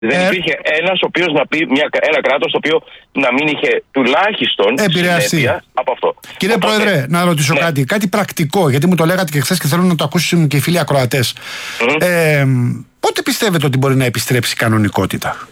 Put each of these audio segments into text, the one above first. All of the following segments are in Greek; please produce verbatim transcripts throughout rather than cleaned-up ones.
Δεν ε, υπήρχε ένας ο οποίος να πει, μια, ένα κράτος το οποίο να μην είχε τουλάχιστον συνέπεια από αυτό. Κύριε Οπότε, Πρόεδρε, να ρωτήσω ναι. κάτι, κάτι πρακτικό, γιατί μου το λέγατε και χθες και θέλω να το ακούσουν και οι φίλοι ακροατές. Mm-hmm. Ε, πότε πιστεύετε ότι μπορεί να επιστρέψει η κανονικότητα?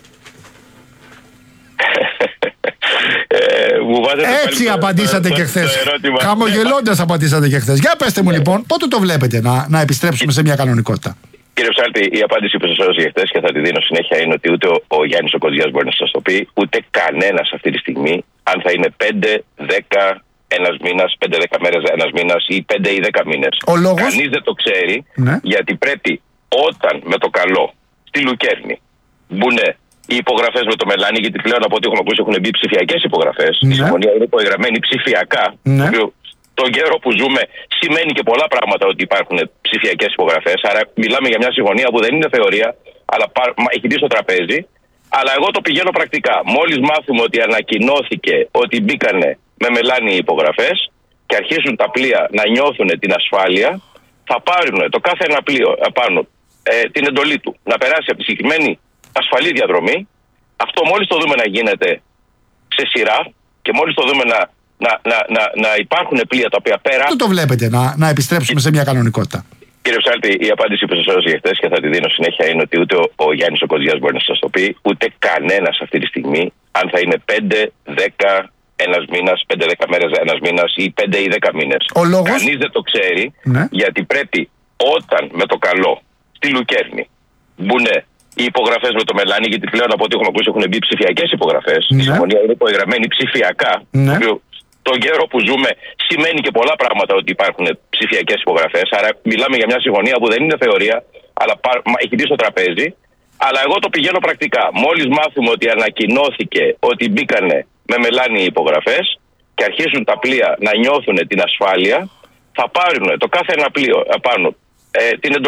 Ε, μου Έτσι πάλι απαντήσατε το, και το, χθες. το Χαμογελώντας απαντήσατε και χθες. Για πέστε μου λοιπόν, πότε το βλέπετε να, να επιστρέψουμε σε μια κανονικότητα? Κύριε Ψάλτη, η απάντηση που σας έδωσα για χθες και θα τη δίνω συνέχεια είναι ότι ούτε ο, ο Γιάννης ο Κοντζιάς μπορεί να σας το πει, ούτε κανένας αυτή τη στιγμή, αν θα είναι πέντε, δέκα, ένας μήνας, πέντε δέκα μέρες, ένας μήνας ή πέντε ή δέκα μήνες. Ο λόγος? Κανείς δεν το ξέρει, ναι. γιατί πρέπει όταν με το καλό στη Λουκέρνη μπουνε οι υπογραφές με το μελάνι, γιατί πλέον από ό,τι έχουμε ακούσει έχουν μπει ψηφιακές υπογραφές. Ναι. Η συμφωνία είναι υπογραμμένη ψηφιακά. Ναι. Το τον καιρό που ζούμε σημαίνει και πολλά πράγματα ότι υπάρχουν ψηφιακές υπογραφές. Άρα μιλάμε για μια συμφωνία που δεν είναι θεωρία, αλλά έχει μπει στο τραπέζι. Αλλά εγώ το πηγαίνω πρακτικά. Μόλις μάθουμε ότι ανακοινώθηκε ότι μπήκανε με μελάνι οι υπογραφές και αρχίσουν τα πλοία να νιώθουν την ασφάλεια, θα πάρουν το κάθε ένα πλοίο απάνω ε, την εντολή του να περάσει από τη συγκεκριμένη ασφαλή διαδρομή. Αυτό μόλις το δούμε να γίνεται σε σειρά και μόλις το δούμε να, να, να, να, να υπάρχουν πλοία τα οποία πέρα. Πού το βλέπετε να, να επιστρέψουμε σε μια κανονικότητα? Κύριε Ψάλτη, η απάντηση που σας έδωσα για χθες και θα τη δίνω συνέχεια είναι ότι ούτε ο, ο Γιάννης ο Κοντζιάς μπορεί να σας το πει, ούτε κανένας αυτή τη στιγμή, αν θα είναι πέντε, δέκα, ένας μήνας, πέντε δέκα μέρες, ένας μήνας ή πέντε ή δέκα μήνες. Ο λόγος? Κανείς δεν το ξέρει, ναι. γιατί πρέπει όταν με το καλό στη Λουκέρνη μπουνε οι υπογραφές με το μελάνι, γιατί πλέον από ό,τι έχουμε ακούσει έχουν μπει ψηφιακές υπογραφές. Ναι. Η συμφωνία είναι υπογραμμένη ψηφιακά. Ναι. Τον καιρό που ζούμε σημαίνει και πολλά πράγματα ότι υπάρχουν ψηφιακές υπογραφές. Άρα μιλάμε για μια συμφωνία που δεν είναι θεωρία, αλλά έχει μπει στο τραπέζι. Αλλά εγώ το πηγαίνω πρακτικά. Μόλις μάθουμε ότι ανακοινώθηκε ότι μπήκανε με μελάνι οι υπογραφές και αρχίσουν τα πλοία να νιώθουν την ασφάλεια, θα πάρουν το κάθε ένα πλοίο απάνω ε, την εντολή